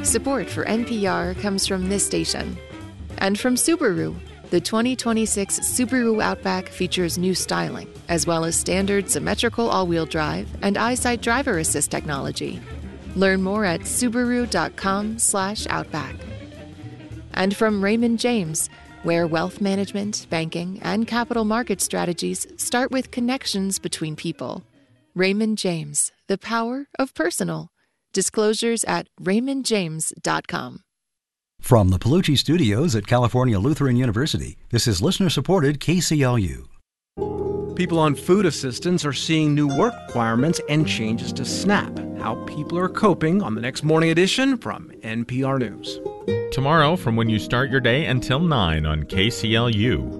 Support for NPR comes from this station and from Subaru. The 2026 Subaru Outback features new styling, as well as standard symmetrical all-wheel drive and EyeSight driver assist technology. Learn more at Subaru.com/Outback. And from Raymond James, where wealth management, banking, and capital market strategies start with connections between people. Raymond James, the power of personal. Disclosures at raymondjames.com. From the Palucci Studios at California Lutheran University, this is listener-supported KCLU. People on food assistance are seeing new work requirements and changes to SNAP. How people are coping on the next morning edition from NPR News. Tomorrow from when you start your day until 9 on KCLU.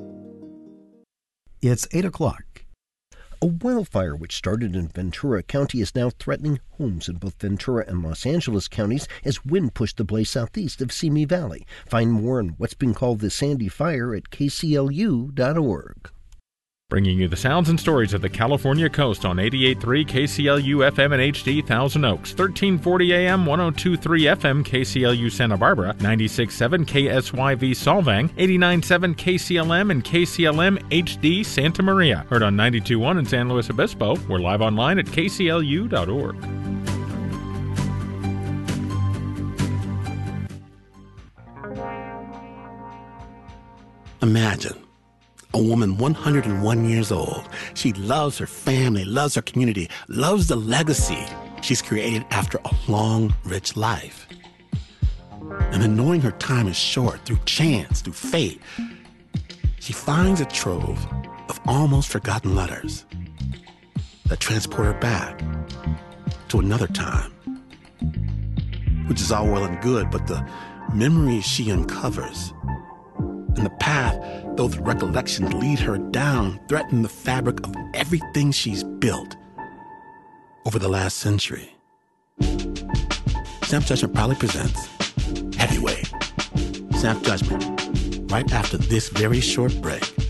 It's 8 o'clock. A wildfire which started in Ventura County is now threatening homes in both Ventura and Los Angeles counties as wind pushed the blaze southeast of Simi Valley. Find more on what's been called the Sandy Fire at kclu.org. Bringing you the sounds and stories of the California coast on 88.3 KCLU FM and HD Thousand Oaks, 1340 AM, 102.3 FM KCLU Santa Barbara, 96.7 KSYV Solvang, 89.7 KCLM and KCLM HD Santa Maria. Heard on 92.1 in San Luis Obispo. We're live online at kclu.org. Imagine a woman 101 years old. She loves her family, loves her community, loves the legacy she's created after a long, rich life. And then knowing her time is short, through chance, through fate, she finds a trove of almost forgotten letters that transport her back to another time. Which is all well and good, but the memories she uncovers and the path those recollections lead her down threaten the fabric of everything she's built over the last century. Snap Judgment proudly presents Heavyweight. Snap Judgment, right after this very short break.